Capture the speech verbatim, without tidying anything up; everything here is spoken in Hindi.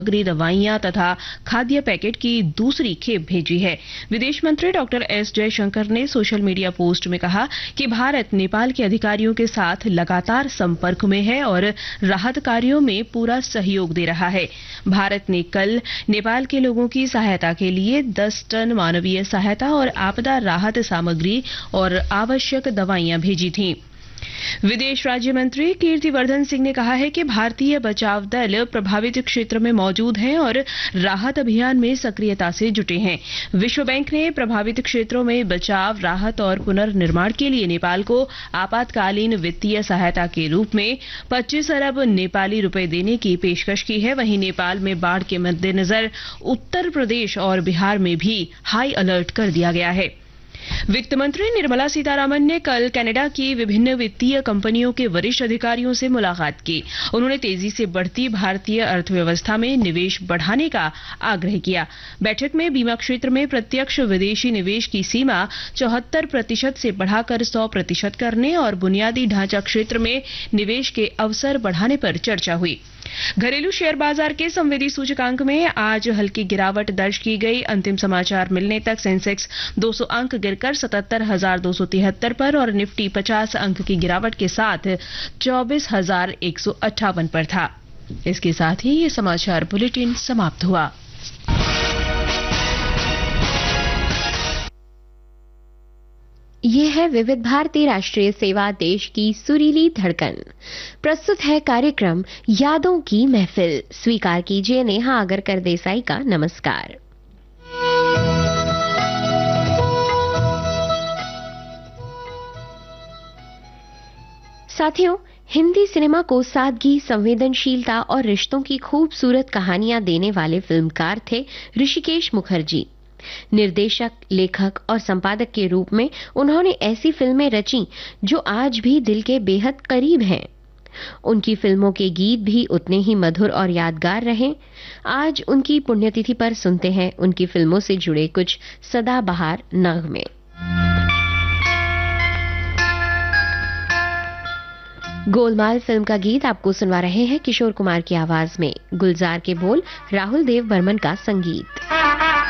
सामग्री, दवाइयां तथा खाद्य पैकेट की दूसरी खेप भेजी है। विदेश मंत्री डॉक्टर एस जयशंकर ने सोशल मीडिया पोस्ट में कहा कि भारत नेपाल के अधिकारियों के साथ लगातार संपर्क में है और राहत कार्यों में पूरा सहयोग दे रहा है। भारत ने कल नेपाल के लोगों की सहायता के लिए दस टन मानवीय सहायता और आपदा राहत सामग्री और आवश्यक दवाइयां भेजी थीं। विदेश राज्य मंत्री कीर्तिवर्धन सिंह ने कहा है कि भारतीय बचाव दल प्रभावित क्षेत्र में मौजूद हैं और राहत अभियान में सक्रियता से जुटे हैं। विश्व बैंक ने प्रभावित क्षेत्रों में बचाव, राहत और पुनर्निर्माण के लिए नेपाल को आपातकालीन वित्तीय सहायता के रूप में पच्चीस अरब नेपाली रुपए देने की पेशकश की है। वहीं नेपाल में बाढ़ के मद्देनजर उत्तर प्रदेश और बिहार में भी हाई अलर्ट कर दिया गया है। वित्त मंत्री निर्मला सीतारामन ने कल कनाडा की विभिन्न वित्तीय कंपनियों के वरिष्ठ अधिकारियों से मुलाकात की। उन्होंने तेजी से बढ़ती भारतीय अर्थव्यवस्था में निवेश बढ़ाने का आग्रह किया। बैठक में बीमा क्षेत्र में प्रत्यक्ष विदेशी निवेश की सीमा चौहत्तर प्रतिशत से बढ़ाकर सौ प्रतिशत करने और बुनियादी ढांचा क्षेत्र में निवेश के अवसर बढ़ाने पर चर्चा हुई। घरेलू शेयर बाजार के संवेदी सूचकांक में आज हल्की गिरावट दर्ज की गई। अंतिम समाचार मिलने तक सेंसेक्स दो सौ अंक गिरकर सतहत्तर हजार दो सौ तिहत्तर पर और निफ्टी पचास अंक की गिरावट के साथ चौबीस हजार एक सौ अट्ठावन पर था। इसके साथ ही ये समाचार बुलेटिन समाप्त हुआ। ये है विविध भारती राष्ट्रीय सेवा, देश की सुरीली धड़कन। प्रस्तुत है कार्यक्रम यादों की महफिल। स्वीकार कीजिए नेहा आगरकर देसाई का नमस्कार। साथियों, हिंदी सिनेमा को सादगी, संवेदनशीलता और रिश्तों की खूबसूरत कहानियां देने वाले फिल्मकार थे ऋषिकेश मुखर्जी। निर्देशक, लेखक और संपादक के रूप में उन्होंने ऐसी फिल्में रची जो आज भी दिल के बेहद करीब हैं। उनकी फिल्मों के गीत भी उतने ही मधुर और यादगार रहे। आज उनकी पुण्यतिथि पर सुनते हैं उनकी फिल्मों से जुड़े कुछ सदाबहार नगमे। गोलमाल फिल्म का गीत आपको सुनवा रहे हैं किशोर कुमार की आवाज में। गुलजार के बोल, राहुल देव बर्मन का संगीत।